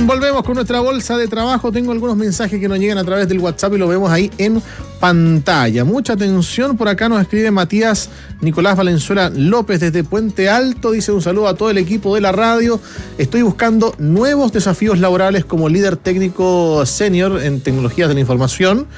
Bien, volvemos con nuestra bolsa de trabajo. Tengo algunos mensajes que nos llegan a través del WhatsApp y lo vemos ahí en pantalla. Mucha atención, por acá nos escribe Matías Nicolás Valenzuela López desde Puente Alto. Dice: un saludo a todo el equipo de la radio. Estoy buscando nuevos desafíos laborales como líder técnico senior en tecnologías de la información.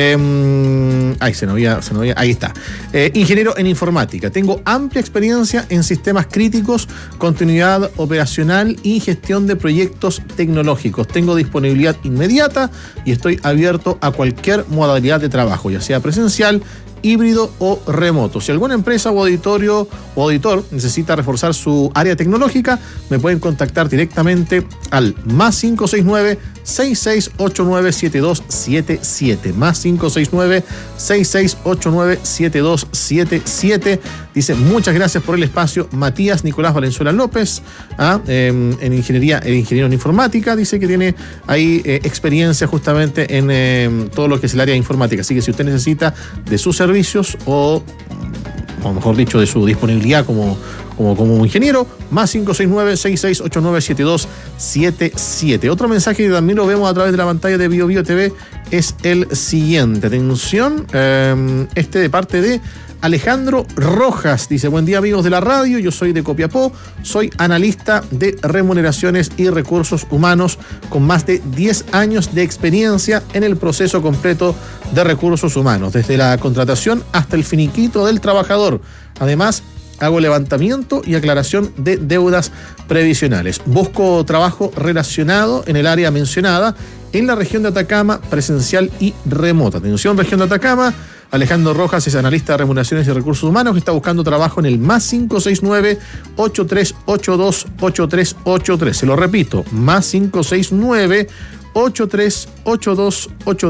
Ahí está. Ingeniero en informática. Tengo amplia experiencia en sistemas críticos, continuidad operacional y gestión de proyectos tecnológicos. Tengo disponibilidad inmediata y estoy abierto a cualquier modalidad de trabajo, ya sea presencial, híbrido o remoto. Si alguna empresa o auditor necesita reforzar su área tecnológica, me pueden contactar directamente al +569 6689 7277, +569 6689 7277. Dice: muchas gracias por el espacio, Matías Nicolás Valenzuela López, en ingeniero en informática. Dice que tiene ahí experiencia justamente en todo lo que es el área de informática. Así que si usted necesita de sus servicios o mejor dicho, de su disponibilidad como ingeniero, +569 6689 7277. Otro mensaje que también lo vemos a través de la pantalla de BioBio TV es el siguiente. Atención, de parte de Alejandro Rojas. Dice: buen día, amigos de la radio, yo soy de Copiapó, soy analista de remuneraciones y recursos humanos con más de 10 años de experiencia en el proceso completo de recursos humanos, desde la contratación hasta el finiquito del trabajador. Además, hago levantamiento y aclaración de deudas previsionales. Busco trabajo relacionado en el área mencionada en la región de Atacama, presencial y remota. Atención, región de Atacama. Alejandro Rojas es analista de remuneraciones y recursos humanos que está buscando trabajo en el +569 8382 8383. Se lo repito, +569 8382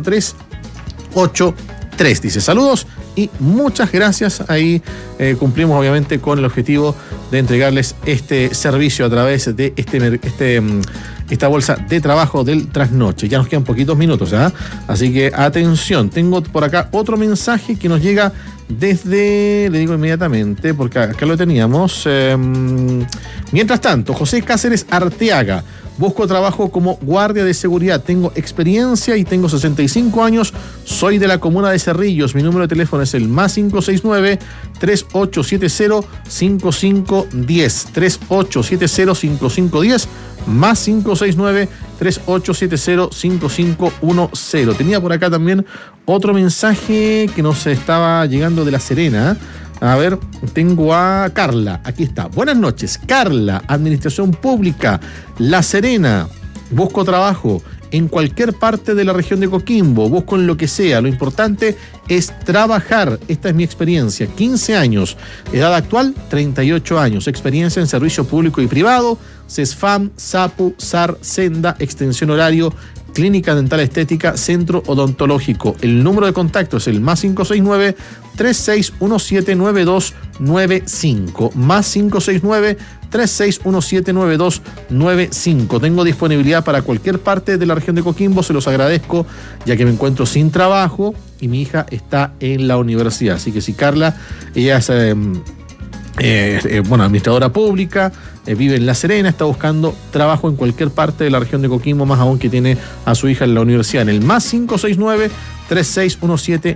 8383. Dice: saludos y muchas gracias. Ahí cumplimos obviamente con el objetivo de entregarles este servicio a través de esta bolsa de trabajo del trasnoche. Ya nos quedan poquitos minutos, así que atención. Tengo por acá otro mensaje que nos llega desde, le digo inmediatamente porque acá lo teníamos. Mientras tanto, José Cáceres Arteaga: busco trabajo como guardia de seguridad. Tengo experiencia y tengo 65 años. Soy de la comuna de Cerrillos. Mi número de teléfono es el +569 3870 5510. 3870 5510. +569 3870 5510. Tenía por acá también otro mensaje que nos estaba llegando de La Serena. A ver, tengo a Carla, aquí está. Buenas noches, Carla, Administración Pública, La Serena. Busco trabajo en cualquier parte de la región de Coquimbo, busco en lo que sea. Lo importante es trabajar. Esta es mi experiencia, 15 años. Edad actual, 38 años. Experiencia en servicio público y privado, CESFAM, SAPU, SAR, Senda, extensión horario, Clínica Dental Estética, Centro Odontológico. El número de contacto es el +569 3617 9295. +569 3617 9295. Tengo disponibilidad para cualquier parte de la región de Coquimbo. Se los agradezco, ya que me encuentro sin trabajo y mi hija está en la universidad. Así que si Carla, ella es administradora pública, vive en La Serena, está buscando trabajo en cualquier parte de la región de Coquimbo, más aún que tiene a su hija en la universidad, en el +569 3617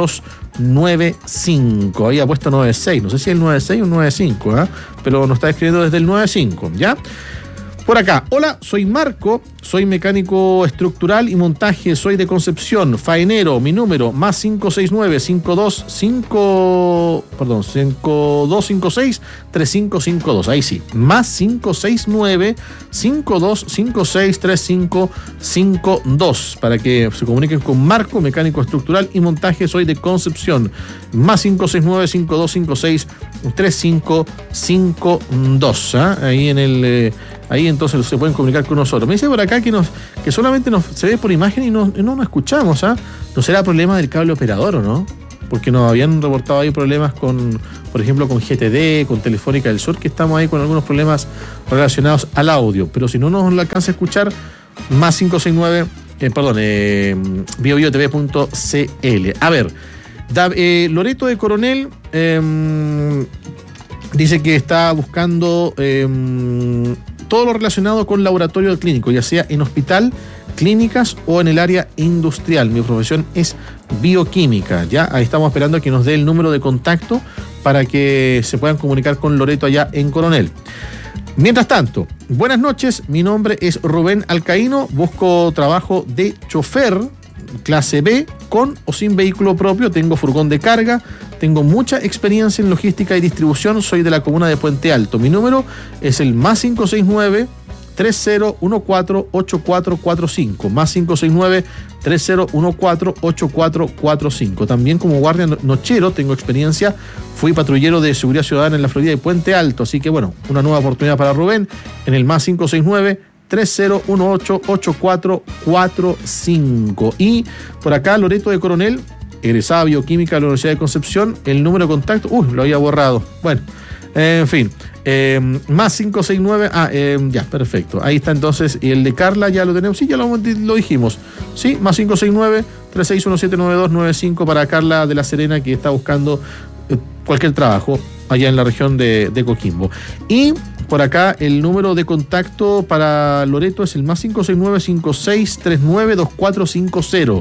9295. Ahí ha puesto 96, no sé si es el 96 o el 95, pero nos está escribiendo desde el 95, ¿ya? Por acá: hola, soy Marco, soy mecánico estructural y montaje, soy de Concepción, faenero. Mi número +569 5256 3552. Ahí sí, +569 5256 3552, para que se comuniquen con Marco, mecánico estructural y montaje, soy de Concepción. +569 5256 3552. Ahí entonces se pueden comunicar con nosotros. Me dice por acá que solamente se ve por imagen y no nos escuchamos. ¿No será problema del cable operador o no? Porque nos habían reportado ahí problemas por ejemplo, con GTD, con Telefónica del Sur, que estamos ahí con algunos problemas relacionados al audio. Pero si no nos alcanza a escuchar, +569, biobiotv.cl. A ver, Loreto de Coronel dice que está buscando todo lo relacionado con laboratorio clínico, ya sea en hospital, clínicas o en el área industrial. Mi profesión es bioquímica. Ya ahí estamos esperando a que nos dé el número de contacto para que se puedan comunicar con Loreto allá en Coronel. Mientras tanto, buenas noches, mi nombre es Rubén Alcaíno, busco trabajo de chofer clase B, con o sin vehículo propio, tengo furgón de carga, tengo mucha experiencia en logística y distribución, soy de la comuna de Puente Alto. Mi número es el +569 3014-8445, +569 3014-8445. También como guardia nochero tengo experiencia, fui patrullero de seguridad ciudadana en la Florida y Puente Alto, así que bueno, una nueva oportunidad para Rubén en el +569 3018-8445. Y por acá Loreto de Coronel, egresada bioquímica de la Universidad de Concepción, el número de contacto, lo había borrado. Bueno, en fin, +569, ya, perfecto. Ahí está entonces, y el de Carla ya lo tenemos, sí, ya lo dijimos. Sí, +569 36179295 para Carla de La Serena, que está buscando cualquier trabajo allá en la región de Coquimbo. Y por acá el número de contacto para Loreto es el +569-5639-2450.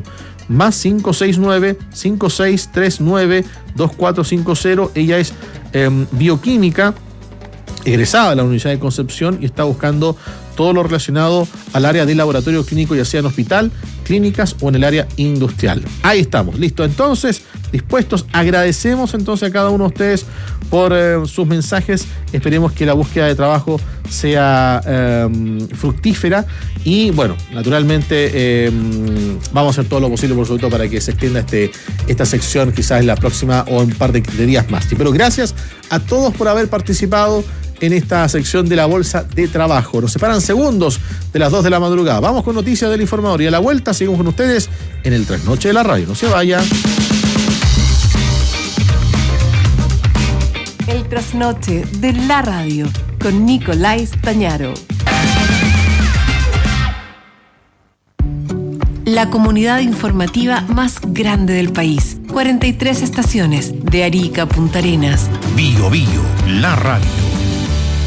+569-5639-2450. Ella es bioquímica, egresada de la Universidad de Concepción y está buscando todo lo relacionado al área de laboratorio clínico, ya sea en hospital, clínicas o en el área industrial. Ahí estamos, listo. Entonces, dispuestos, agradecemos entonces a cada uno de ustedes por sus mensajes. Esperemos que la búsqueda de trabajo sea fructífera y bueno, naturalmente vamos a hacer todo lo posible, por supuesto, para que se extienda esta sección quizás en la próxima o en un par de días más. Pero gracias a todos por haber participado en esta sección de la Bolsa de Trabajo. Nos separan segundos de las 2 de la madrugada. Vamos con noticias del informador y a la vuelta seguimos con ustedes en el Trasnoche de la Radio. No se vaya. El Trasnoche de la Radio con Nicolás Tañaro. La comunidad informativa más grande del país. 43 estaciones de Arica a Punta Arenas. Bio, la radio.